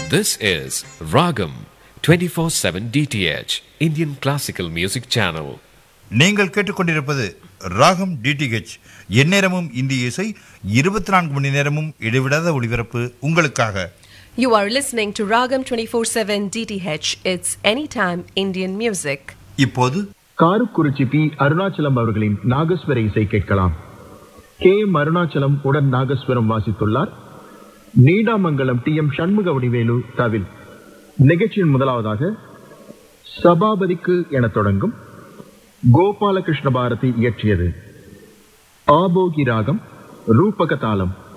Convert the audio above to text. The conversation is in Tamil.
This is Ragam 24/7 DTH Indian Classical Music Channel. நீங்கள் கேட்டுக்கொண்டிருப்பது ராகம் டிடிஹெச். எந்நேரமும் இந்திய இசை, 24 மணி நேரமும் இடைவிடாத ஒளிபரப்பு உங்களுக்காக. You are listening to Ragam 24/7 DTH. It's anytime Indian music. இப்போது காருக்குறிச்சி பி அருணாச்சலம் அவர்களின் நாகஸ்வர இசை கேட்கலாம். கே அருணாச்சலம் உடன் நாகஸ்வரம் வாசித்துள்ளார். நீடாமங்கலம் டி எம் சண்முக வடிவேலு தவில். நிகழ்ச்சியின் முதலாவதாக சபாபதிக்கு என தொடங்கும் கோபாலகிருஷ்ண பாரதி இயற்றியது ஆபோகி ராகம் ரூபக தாளம்.